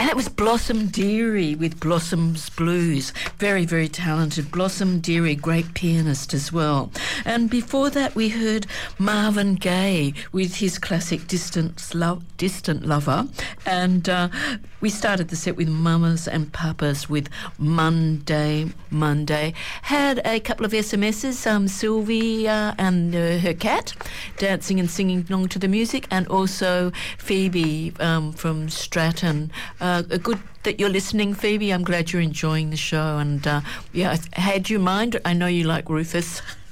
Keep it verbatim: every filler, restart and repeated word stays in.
And that was Blossom Dearie with Blossom's Blues. Very, very talented. Blossom Dearie, great pianist as well. And before that, we heard Marvin Gaye with his classic Distant, Lo- Distant Lover. And uh, we started the set with Mamas and Papas with Monday, Monday. Had a couple of S M Ses, um, Sylvie uh, and uh, her cat, dancing and singing along to the music, and also Phoebe um, from Stratton. Uh, a good that you're listening, Phoebe. I'm glad you're enjoying the show. And uh, yeah, had you mind? I know you like Rufus.